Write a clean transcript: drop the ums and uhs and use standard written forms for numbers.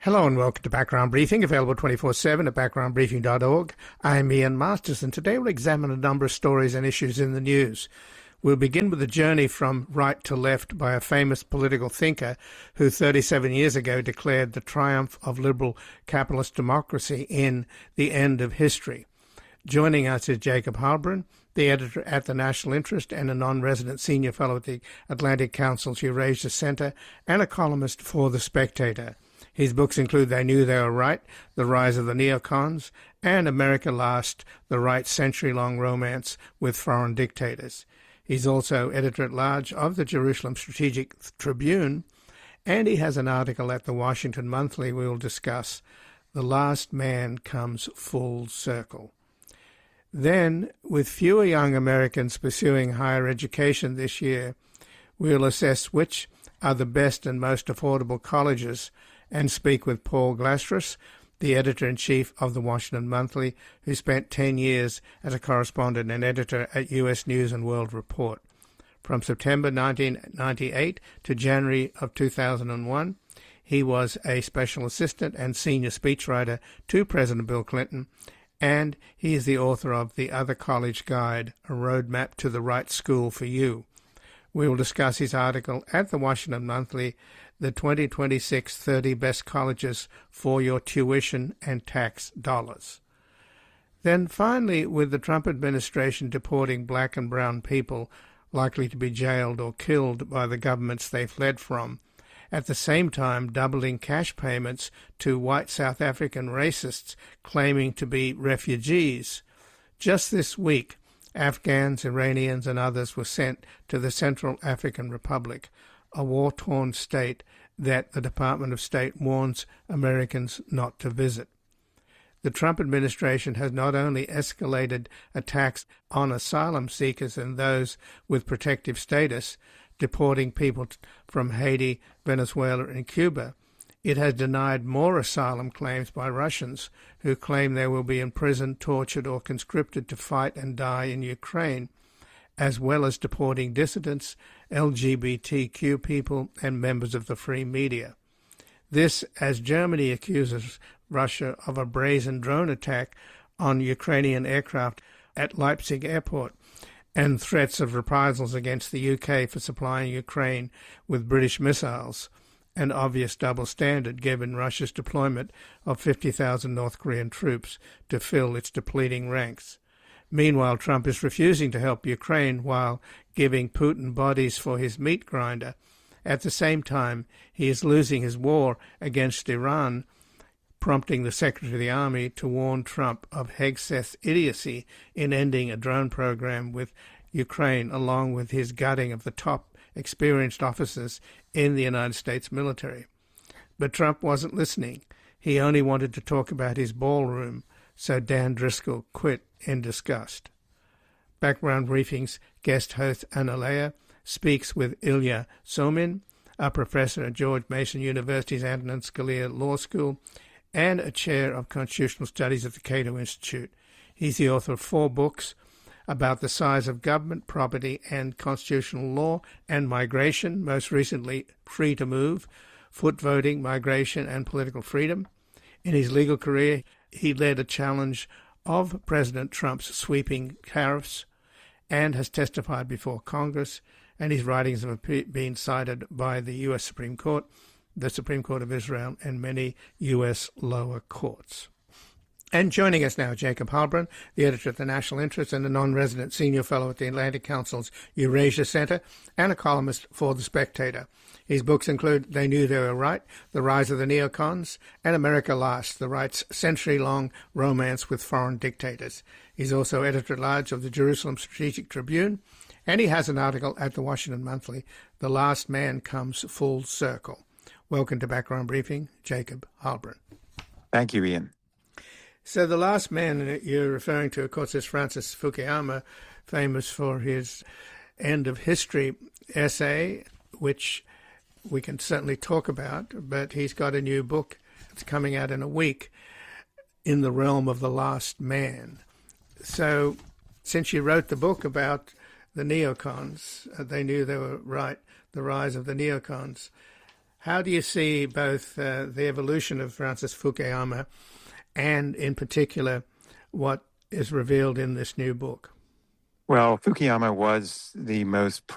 Hello and welcome to Background Briefing, available 24/7 at backgroundbriefing.org. I'm Ian Masters, and today we'll examine a number of stories and issues in the news. We'll begin with a journey from right to left by a famous political thinker who 37 years ago declared the triumph of liberal capitalist democracy in The End of History. Joining us is Jacob Heilbrunn, the editor at The National Interest and a non-resident senior fellow at the Atlantic Council's Eurasia Centre and a columnist for The Spectator. His books include They Knew They Were Right, The Rise of the Neocons, and America Last, The Right's Century-Long Romance with Foreign Dictators. He's also editor-at-large of the Jerusalem Strategic Tribune, and he has an article at the Washington Monthly we will discuss, The Last Man Comes Full Circle. Then, with fewer young Americans pursuing higher education this year, we'll assess which are the best and most affordable colleges and speak with Paul Glastras, the editor-in-chief of the Washington Monthly, who spent 10 years as a correspondent and editor at U.S. News and World Report. From September 1998 to January of 2001, he was a special assistant and senior speechwriter to President Bill Clinton, and he is the author of The Other College Guide, A Roadmap to the Right School for You. We will discuss his article at the Washington Monthly, The 2026 30 Best Colleges for Your Tuition and Tax Dollars. Then finally, with the Trump administration deporting black and brown people likely to be jailed or killed by the governments they fled from, at the same time doubling cash payments to white South African racists claiming to be refugees. Just this week, Afghans, Iranians, and others were sent to the Central African Republic, a war-torn state that the Department of State warns Americans not to visit. The Trump administration has not only escalated attacks on asylum seekers and those with protective status, deporting people from Haiti, Venezuela, and Cuba, it has denied more asylum claims by Russians who claim they will be imprisoned, tortured, or conscripted to fight and die in Ukraine, as well as deporting dissidents, LGBTQ people, and members of the free media. This as Germany accuses Russia of a brazen drone attack on Ukrainian aircraft at Leipzig airport and threats of reprisals against the UK for supplying Ukraine with British missiles, an obvious double standard given Russia's deployment of 50,000 North Korean troops to fill its depleting ranks. Meanwhile, Trump is refusing to help Ukraine while giving Putin bodies for his meat grinder. At the same time, he is losing his war against Iran, prompting the Secretary of the Army to warn Trump of Hegseth's idiocy in ending a drone program with Ukraine, along with his gutting of the top experienced officers in the United States military. But Trump wasn't listening. He only wanted to talk about his ballroom, so Dan Driscoll quit in disgust. Background Briefing's guest host Anna Leah speaks with Ilya Somin, a professor at George Mason University's Antonin Scalia Law School and a chair of constitutional studies at the Cato Institute. He's the author of 4 books about the size of government, property, and constitutional law and migration, most recently Free to Move, Foot Voting, Migration, and Political Freedom. In his legal career, he led a challenge of President Trump's sweeping tariffs and has testified before Congress, and his writings have been cited by the U.S. Supreme Court, the Supreme Court of Israel, and many U.S. lower courts. And joining us now, Jacob Heilbrunn, the editor at The National Interest and a non-resident senior fellow at the Atlantic Council's Eurasia Centre and a columnist for The Spectator. His books include They Knew They Were Right, The Rise of the Neocons, and America Last, The Right's Century-Long Romance with Foreign Dictators. He's also editor-at-large of the Jerusalem Strategic Tribune, and he has an article at the Washington Monthly, The Last Man Comes Full Circle. Welcome to Background Briefing, Jacob Heilbrunn. Thank you, Ian. So the last man that you're referring to, of course, is Francis Fukuyama, famous for his End of History essay, which we can certainly talk about, but he's got a new book that's coming out in a week, In the Realm of the Last Man. So since you wrote the book about the neocons, They Knew They Were Right, The Rise of the Neocons, How do you see both the evolution of Francis Fukuyama and, in particular, what is revealed in this new book? Well, Fukuyama was the most